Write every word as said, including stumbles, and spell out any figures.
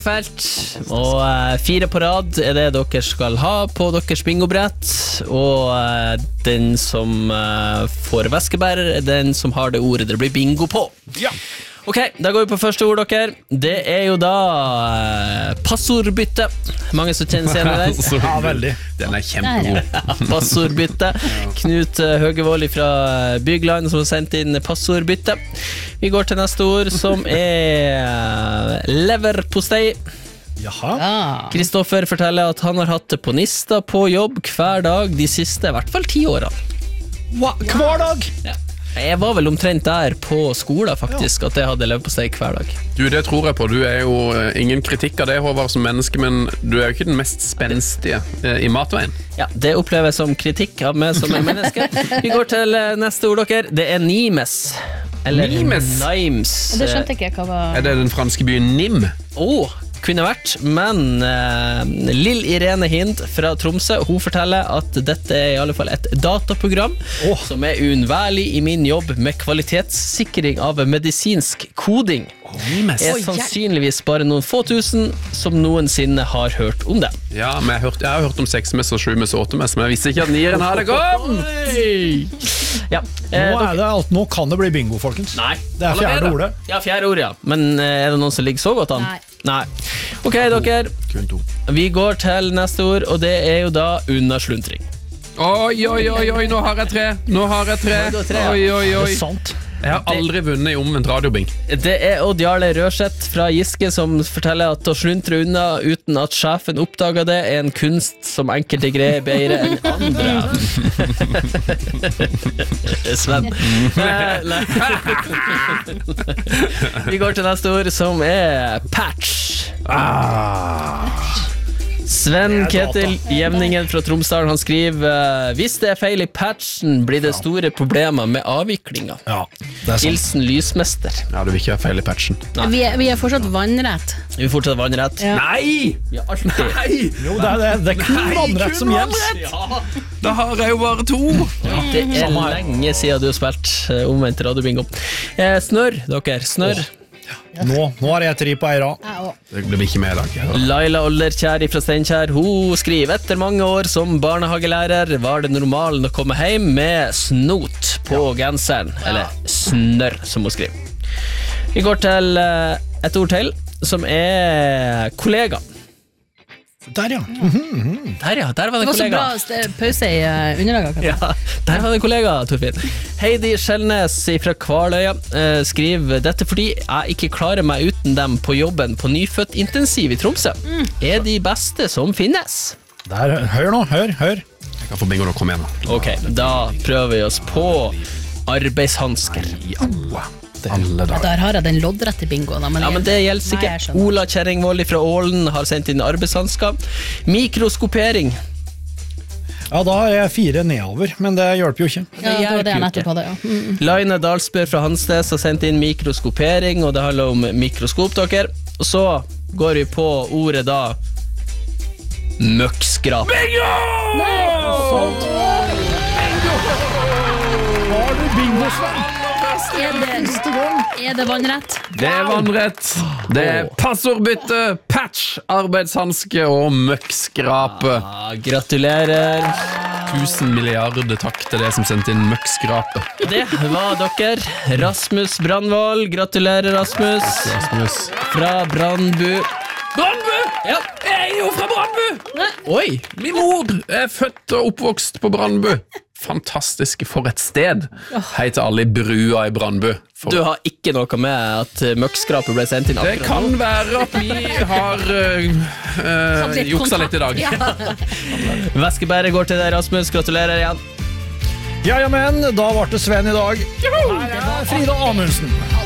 Felt, og uh, fire på rad er det dere skal ha på deres bingobrett. Og uh, den som uh, får veskebærer er den som har det ordet det blir bingo på. Ja. Ok, da går vi på første ord, dere. Det er jo da uh, passordbytte. Mange som kjenner seg igjen i det. Ja, veldig. Den er kjempegod. Ja, passordbytte. Knut uh, Høgevold fra Bygland som har sendt inn passordbytte. Vi går til neste ord, som er uh, leverpostei. Jaha. Kristoffer forteller at han har hatt det på nista på jobb hver dag de siste, i hvert fall ti årene. Hva? Hver dag? Ja. Jeg var vel omtrent der på skolen faktisk, at jeg hadde leverpostei hver dag. Du, det tror jeg på. Du er jo ingen kritikk av det, Håvard, som menneske, men du er jo ikke den mest spenstige eh, i matveien. Ja, det opplever jeg som kritikk av meg som en menneske. Vi går til neste ord, dere. Det er Nimes. Eller Nimes? Nimes. Det skjønte ikke jeg hva var. Er det den franske byen Nim? Åh, kunne vært, men uh, Lill Irene Hind fra Tromsø, hun forteller at dette er i alle fall et dataprogram oh. som er unnværlig i min jobb med kvalitetssikring av medisinsk koding. Nimes. Er sannsynligvis bare noen få tusen som noensinne har hørt om det. Ja, men jeg har hørt, jeg har hørt om seks-mess og sju-mess og åtte-mess, men jeg visste ikke at nieren hadde kom! Ja, eh, Nå, er det alt, nå kan det bli bingo, folkens. Nei. Det er fjerde Allerede? ordet. Ja, fjerde ord, ja. Men eh, er det noen som ligger så godt an? Nei. Nei. Ok, dere. Kun to. Vi går til neste ord, og det er jo da unnaslundring. Oi, oi, oi, oi, nå har jeg tre. Nå har jeg tre. Nå har du tre, ja. Oi, oi, Det oi. er sant. Jeg har aldri vunnet i omvendt radiobing. Det er Odd Jarle Rørseth fra Giske som forteller at å sluntre unna uten at sjefen oppdager det er en kunst som enkelte greier bedre enn andre. Sven. Vi går til neste ord, som er patch. Ah. Sven Ketil Jevningen fra Tromsdalen, han skriver: hvis det er feil i patchen, blir det store problemer med avviklinga. Ja, det er sant. Hilsen Lysmester. Ja, du vil ikke ha feil i patchen. Vi er, vi er fortsatt vannrett. Vi fortsetter vannrett. Ja. Nei! Ja, alltid. Nei! Jo, det er, det, det er kun Nei, vannrett kun som gjelder. vannrett. Ja. Da har jeg jo bare to. Det er lenge siden du har spilt uh, omvendt radiobingo. Eh, snørr, dere. Snørr. Nå, nå har jeg tri på eira. Jeg også. Det blir ikke med i dag. Laila Ollerkjær fra Steinkjær, hun skriver: etter mange år som barnehagelærer var det normalen å komme hjem med snot på genseren. Eller snørr, som hun skriver. Vi går til uh, et ord til, som er kollega. Der, ja. Mhm. Der, ja. Der var det Det var så kollega. bra st- pause i uh, underlaget. Ja, der var det kollega, Torfinn. Heidi Skjellnes fra Kvaløya eh, skriver: dette fordi jeg ikke klarer meg uten dem på jobben på nyfødt intensiv i Tromsø. Mm. Er de beste som finnes. Der, hør nå, hør, hør. Jeg kan få bingo nå, kom igjen da. Ok, da prøver vi oss på arbeidshansker. Alle dager. Der har jeg den loddrette bingoen. Men, Ja, men det gjelder Nei, ikke. jeg skjønner. Ola Kjerringvold fra Ålen har sendt inn arbeidshansker. Mikroskopering. Ja, da har jeg fire nedover, men det hjelper jo ikke. Ja, det var det jeg nettopp hadde, ja. Mm. Line Dalsbø fra Hanstes har sendt inn mikroskopering, og det handler om mikroskop, dere. Og så går vi på ordet da møkkskrap. Har du bingo, Sven? Er det, er det vannrett? Det er vannrett. Det er passordbytte, patch, arbeidshanske og møkkskrape. Ja, gratulerer. Tusen milliarder takk til det som sendte inn møkkskrape. Det var dere. Rasmus Brandvold. Gratulerer, Rasmus. Rasmus. Fra Brandbu. Brandbu! Ja. Jeg er jo fra Brandbu! Oi. Min mor er født og oppvokst på Brandbu. Fantastisk, for et sted. Hei til alle i brua i Brandbu. For... Du har ikke noe med at møkkskrapet ble sendt inn Det akkurat kan nå? være at vi har uh, uh, litt juksa kontakt. litt i dag. Ja. Veskebæret går til deg, Rasmus. Gratulerer igjen. Ja, ja, men da ble det Sven i dag. Her er Frida Amundsen.